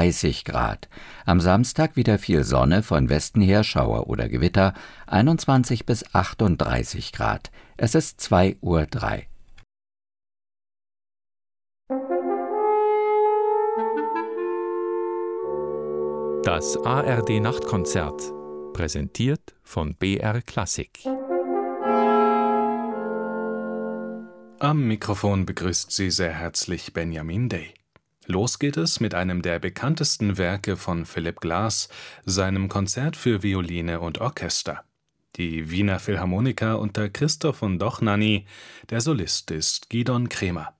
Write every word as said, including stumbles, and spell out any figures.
dreißig Grad. Am Samstag wieder viel Sonne, von Westen her Schauer oder Gewitter, einundzwanzig bis achtunddreißig Grad. Es ist zwei Uhr drei. Das A R D-Nachtkonzert, präsentiert von B R Klassik. Am Mikrofon begrüßt Sie sehr herzlich Benjamin Day. Los geht es mit einem der bekanntesten Werke von Philipp Glass, seinem Konzert für Violine und Orchester. Die Wiener Philharmoniker unter Christoph von Dohnányi, der Solist ist Gidon Kremer.